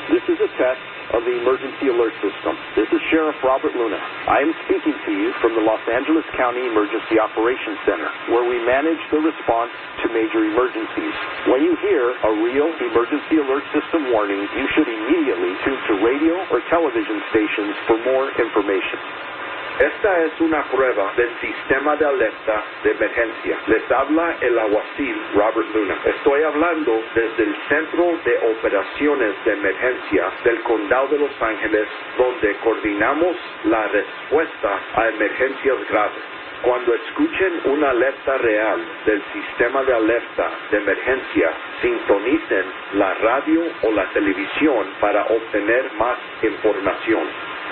This is a test of the emergency alert system. This is Sheriff Robert Luna. I am speaking to you from the Los Angeles County Emergency Operations Center, where we manage the response to major emergencies. When you hear a real emergency alert system warning, you should immediately tune to radio or television stations for more information. Esta es una prueba del sistema de alerta de emergencia. Les habla el alguacil Robert Luna. Estoy hablando desde el Centro de Operaciones de Emergencia del Condado de Los Ángeles, donde coordinamos la respuesta a emergencias graves. Cuando escuchen una alerta real del sistema de alerta de emergencia, sintonicen la radio o la televisión para obtener más información.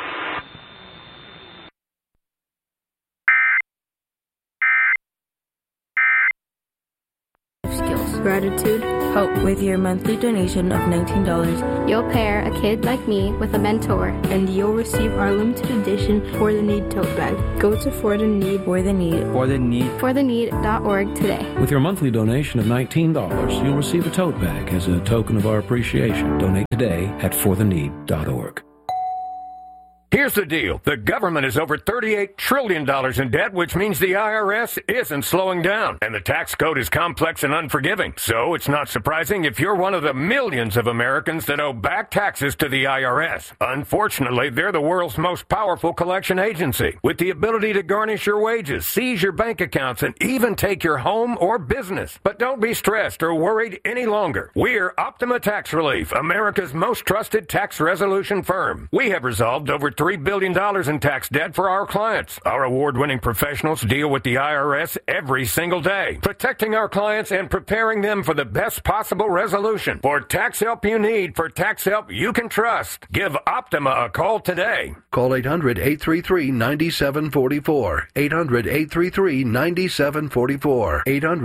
Gratitude, hope. With your monthly donation of $19, you'll pair a kid like me with a mentor, and you'll receive our limited edition For the Need tote bag. Go to For the Need, fortheneed.org today. With your monthly donation of $19, you'll receive a tote bag as a token of our appreciation. Donate today at fortheneed.org. Here's the deal. The government is over $38 trillion in debt, which means the IRS isn't slowing down. And the tax code is complex and unforgiving. So it's not surprising if you're one of the millions of Americans that owe back taxes to the IRS. Unfortunately, they're the world's most powerful collection agency, with the ability to garnish your wages, seize your bank accounts, and even take your home or business. But don't be stressed or worried any longer. We're Optima Tax Relief, America's most trusted tax resolution firm. We have resolved over $3 billion in tax debt for our clients. Our award-winning professionals deal with the IRS every single day, protecting our clients and preparing them for the best possible resolution. For tax help you need, for tax help you can trust, give Optima a call today. Call 800-833-9744. 800-833-9744.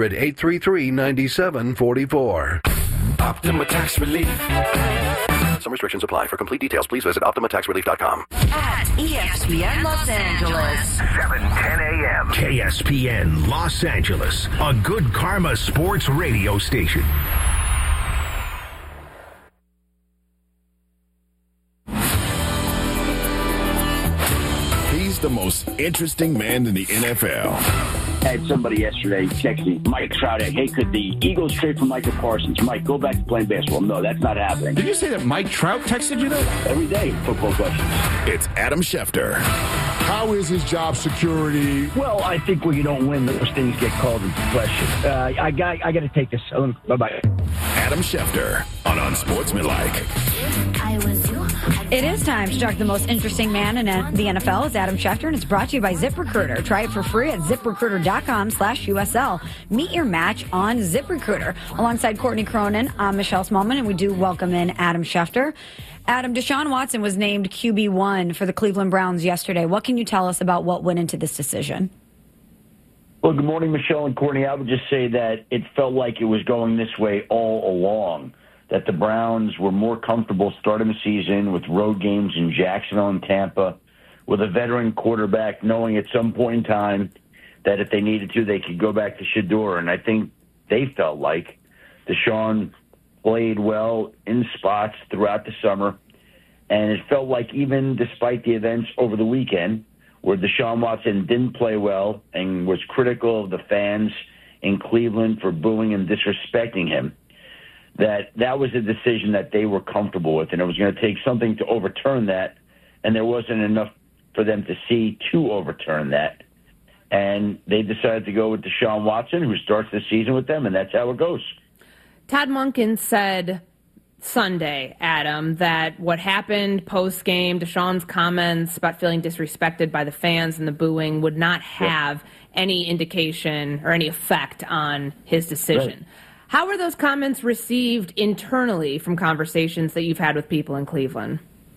800-833-9744. Optima Tax Relief. Some restrictions apply. For complete details, please visit OptimaTaxRelief.com. At ESPN Los Angeles. 7:10 a.m. KSPN Los Angeles, a Good Karma sports radio station. He's the most interesting man in the NFL. I had somebody yesterday texting Mike Trout, hey, could the Eagles trade for Michael Parsons? Mike, go back to playing basketball. No, that's not happening. Did you say that Mike Trout texted you that? Every day, football questions. It's Adam Schefter. How is his job security? Well, I think when you don't win, those things get called into question. I got to take this. Bye-bye. Adam Schefter on Unsportsmanlike. It is time to talk to the most interesting man in the NFL. It's Adam Schefter, and it's brought to you by ZipRecruiter. Try it for free at ZipRecruiter.com/USL. Meet your match on ZipRecruiter. Alongside Courtney Cronin, I'm Michelle Smallman, and we do welcome in Adam Schefter. Adam, Deshaun Watson was named QB1 for the Cleveland Browns yesterday. What can you tell us about what went into this decision? Well, good morning, Michelle and Courtney. I would just say that it felt like it was going this way all along, that the Browns were more comfortable starting the season with road games in Jacksonville and Tampa with a veteran quarterback, knowing at some point in time that if they needed to, they could go back to Shedeur. And I think they felt like Deshaun played well in spots throughout the summer. And it felt like even despite the events over the weekend where Deshaun Watson didn't play well and was critical of the fans in Cleveland for booing and disrespecting him, that was a decision that they were comfortable with, and it was going to take something to overturn that, and there wasn't enough for them to see to overturn that. And they decided to go with Deshaun Watson, who starts the season with them, and that's how it goes. Todd Monken said Sunday, Adam, that what happened post-game, Deshaun's comments about feeling disrespected by the fans and the booing would not have any indication or any effect on his decision. Right. How were those comments received internally from conversations that you've had with people in Cleveland?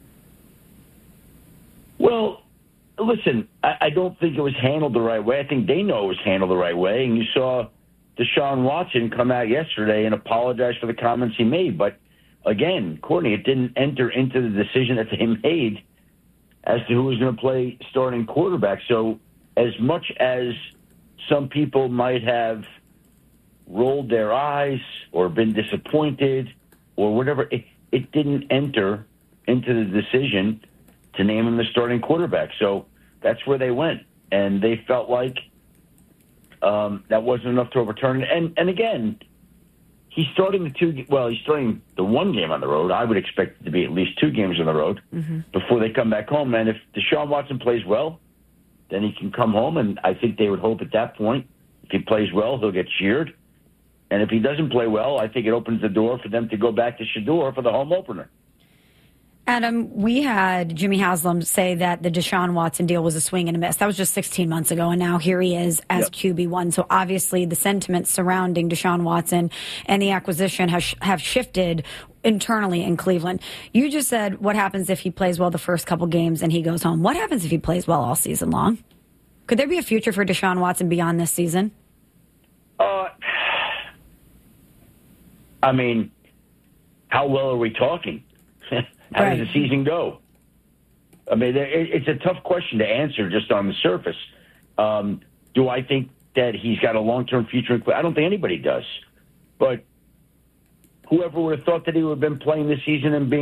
Well, listen, I don't think it was handled the right way. I think they know it was handled the right way. And you saw Deshaun Watson come out yesterday and apologize for the comments he made. But, again, Courtney, it didn't enter into the decision that they made as to who was going to play starting quarterback. So as much as some people might have rolled their eyes or been disappointed or whatever, it didn't enter into the decision to name him the starting quarterback. So that's where they went. And they felt like that wasn't enough to overturn it. And again, he's starting the one game on the road. I would expect it to be at least 2 games on the road before they come back home. And if Deshaun Watson plays well, then he can come home. And I think they would hope at that point, if he plays well, he'll get cheered. And if he doesn't play well, I think it opens the door for them to go back to Shedeur for the home opener. Adam, we had Jimmy Haslam say that the Deshaun Watson deal was a swing and a miss. That was just 16 months ago, and now here he is as QB1. So obviously the sentiment surrounding Deshaun Watson and the acquisition have shifted internally in Cleveland. You just said what happens if he plays well the first couple games and he goes home. What happens if he plays well all season long? Could there be a future for Deshaun Watson beyond this season? I mean, how well are we talking? How does the season go? I mean, it's a tough question to answer just on the surface. Do I think that he's got a long-term future? I don't think anybody does. But whoever would have thought that he would have been playing this season and being